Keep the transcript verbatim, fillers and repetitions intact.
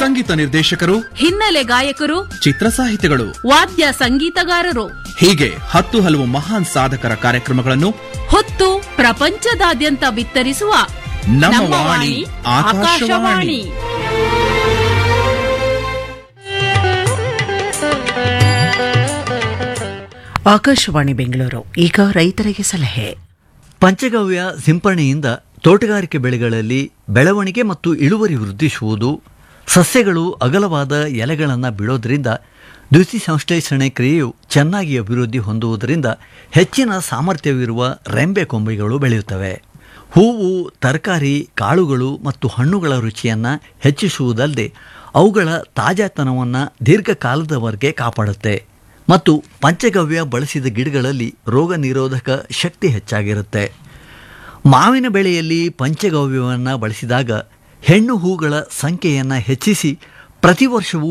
ಸಂಗೀತ ನಿರ್ದೇಶಕರು, ಹಿನ್ನೆಲೆ ಗಾಯಕರು, ಚಿತ್ರ ಸಾಹಿತಿಗಳು, ವಾದ್ಯ ಸಂಗೀತಗಾರರು ಹೀಗೆ ಹತ್ತು ಹಲವು ಮಹಾನ್ ಸಾಧಕರ ಕಾರ್ಯಕ್ರಮಗಳನ್ನು ಹೊತ್ತು ಪ್ರಪಂಚದಾದ್ಯಂತ ಬಿತ್ತರಿಸುವ ನಮ್ಮ ವಾಣಿ ಆಕಾಶವಾಣಿ. ಆಕಾಶವಾಣಿ ಬೆಂಗಳೂರು. ಈಗ ರೈತರಿಗೆ ಸಲಹೆ. ಪಂಚಗವ್ಯ ಸಿಂಪರಣೆಯಿಂದ ತೋಟಗಾರಿಕೆ ಬೆಳೆಗಳಲ್ಲಿ ಬೆಳವಣಿಗೆ ಮತ್ತು ಇಳುವರಿ ವೃದ್ಧಿಸುವುದು, ಸಸ್ಯಗಳು ಅಗಲವಾದ ಎಲೆಗಳನ್ನು ಬಿಡೋದ್ರಿಂದ ದ್ಯುತಿ ಸಂಶ್ಲೇಷಣೆ ಕ್ರಿಯೆಯು ಚೆನ್ನಾಗಿ ಅಭಿವೃದ್ಧಿ ಹೊಂದುವುದರಿಂದ ಹೆಚ್ಚಿನ ಸಾಮರ್ಥ್ಯವಿರುವ ರೆಂಬೆ ಕೊಂಬೆಗಳು ಬೆಳೆಯುತ್ತವೆ. ಹೂವು, ತರಕಾರಿ, ಕಾಳುಗಳು ಮತ್ತು ಹಣ್ಣುಗಳ ರುಚಿಯನ್ನು ಹೆಚ್ಚಿಸುವುದಲ್ಲದೆ ಅವುಗಳ ತಾಜಾತನವನ್ನು ದೀರ್ಘಕಾಲದವರೆಗೆ ಕಾಪಾಡುತ್ತೆ. ಮತ್ತು ಪಂಚಗವ್ಯ ಬಳಸಿದ ಗಿಡಗಳಲ್ಲಿ ರೋಗ ನಿರೋಧಕ ಶಕ್ತಿ ಹೆಚ್ಚಾಗಿರುತ್ತೆ. ಮಾವಿನ ಬೆಳೆಯಲ್ಲಿ ಪಂಚಗವ್ಯವನ್ನು ಬಳಸಿದಾಗ ಹೆಣ್ಣು ಹೂಗಳ ಸಂಖ್ಯೆಯನ್ನು ಹೆಚ್ಚಿಸಿ ಪ್ರತಿ ವರ್ಷವೂ